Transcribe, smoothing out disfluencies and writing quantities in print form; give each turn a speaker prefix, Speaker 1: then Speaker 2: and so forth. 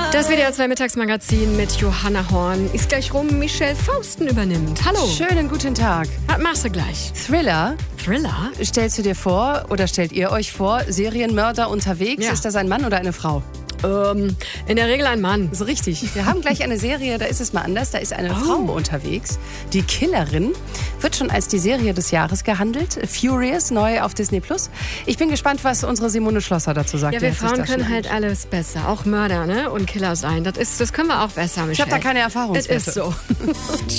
Speaker 1: Das WDR 2 Mittagsmagazin mit Johanna Horn ist gleich rum. Michelle Fausten übernimmt. Hallo.
Speaker 2: Schönen guten Tag.
Speaker 1: Was machst du gleich?
Speaker 2: Thriller.
Speaker 1: Thriller?
Speaker 2: Stellst du dir vor oder stellt ihr euch vor, Serienmörder unterwegs?
Speaker 1: Ja.
Speaker 2: Ist das ein Mann oder eine Frau?
Speaker 1: In der Regel ein Mann.
Speaker 2: So richtig. Wir haben gleich eine Serie, da ist es mal anders. Da ist eine Frau unterwegs. Die Killerin wird schon als die Serie des Jahres gehandelt. Furious, neu auf Disney+. Ich bin gespannt, was unsere Simone Schlosser dazu sagt.
Speaker 1: Ja, wir Frauen können halt alles besser. Auch Mörder, ne? Und Killer sein. Das können wir auch besser, Michelle.
Speaker 2: Ich habe da keine Erfahrung.
Speaker 1: Das ist so.